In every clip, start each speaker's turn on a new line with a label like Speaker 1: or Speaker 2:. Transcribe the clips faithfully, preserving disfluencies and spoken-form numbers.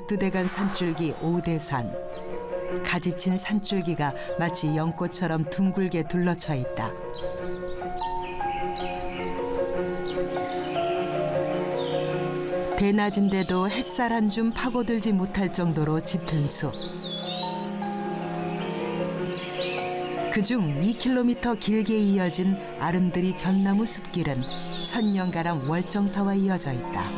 Speaker 1: 백두대간 산줄기 오대산. 가지친 산줄기가 마치 연꽃처럼 둥글게 둘러쳐 있다. 대낮인데도 햇살 한 줌 파고들지 못할 정도로 짙은 숲. 그중 이 킬로미터 길게 이어진 아름드리 전나무 숲길은 천년가람 월정사와 이어져 있다.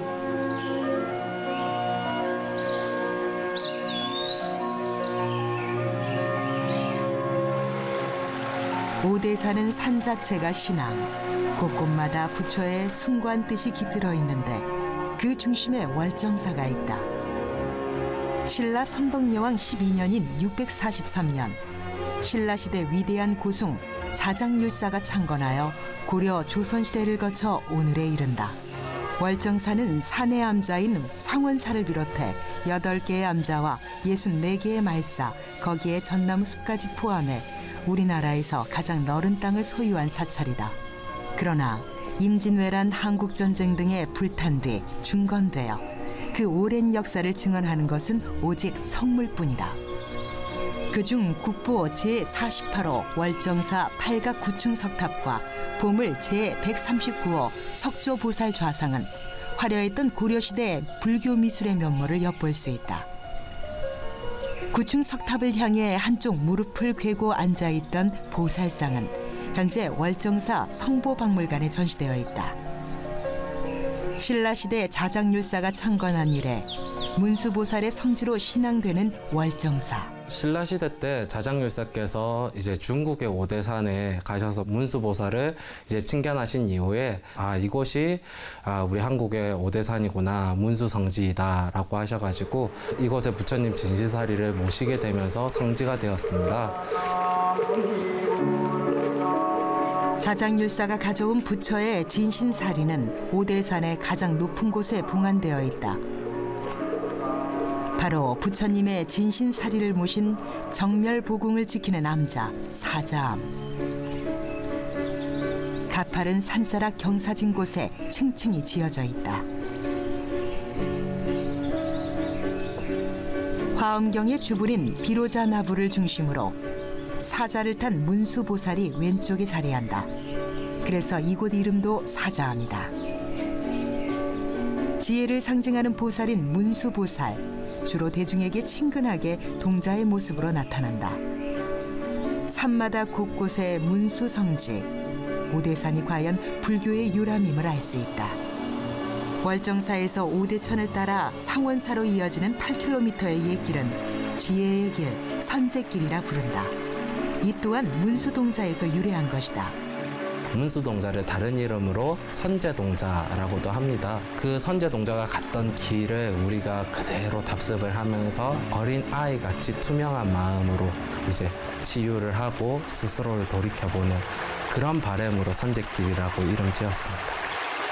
Speaker 1: 오대산은 산 자체가 신앙. 곳곳마다 부처의 숭고한 뜻이 깃들어 있는데 그 중심에 월정사가 있다. 신라 선덕여왕 십이 년인 육백사십삼 년 신라시대 위대한 고승 자장율사가 창건하여 고려 조선시대를 거쳐 오늘에 이른다. 월정사는 산의 암자인 상원사를 비롯해 여덟 개의 암자와 예순네 개의 말사, 거기에 전나무 숲까지 포함해 우리나라에서 가장 넓은 땅을 소유한 사찰이다. 그러나 임진왜란, 한국전쟁 등에 불탄 뒤 중건되어 그 오랜 역사를 증언하는 것은 오직 성물뿐이다. 그중 국보 제사십팔 호 월정사 팔각 구층 석탑과 보물 제백삼십구 호 석조보살 좌상은 화려했던 고려시대 불교 미술의 면모를 엿볼 수 있다. 구층 석탑을 향해 한쪽 무릎을 괴고 앉아있던 보살상은 현재 월정사 성보박물관에 전시되어 있다. 신라시대 자장율사가 창건한 이래 문수보살의 성지로 신앙되는 월정사.
Speaker 2: 신라시대 때 자장율사께서 이제 중국의 오대산에 가셔서 문수보살을 이제 칭견하신 이후에 아 이곳이 아 우리 한국의 오대산이구나, 문수성지이다라고 하셔가지고 이곳에 부처님 진시사리를 모시게 되면서 성지가 되었습니다.
Speaker 1: 자장율사가 가져온 부처의 진신사리는 오대산의 가장 높은 곳에 봉안되어 있다. 바로 부처님의 진신사리를 모신 정멸보궁을 지키는 남자 사자암. 가파른 산자락 경사진 곳에 층층이 지어져 있다. 화엄경의 주불인 비로자 나부를 중심으로 사자를 탄 문수보살이 왼쪽에 자리한다. 그래서 이곳 이름도 사자암이다. 지혜를 상징하는 보살인 문수보살. 주로 대중에게 친근하게 동자의 모습으로 나타난다. 산마다 곳곳에 문수성지. 오대산이 과연 불교의 유람임을 알 수 있다. 월정사에서 오대천을 따라 상원사로 이어지는 팔 킬로미터의 옛길은 지혜의 길, 선제길이라 부른다. 이 또한 문수동자에서 유래한 것이다.
Speaker 2: 문수동자를 다른 이름으로 선제동자라고도 합니다. 그 선제동자가 갔던 길을 우리가 그대로 답습을 하면서 어린 아이같이 투명한 마음으로 이제 치유를 하고 스스로를 돌이켜보는 그런 바람으로 선제길이라고 이름 지었습니다.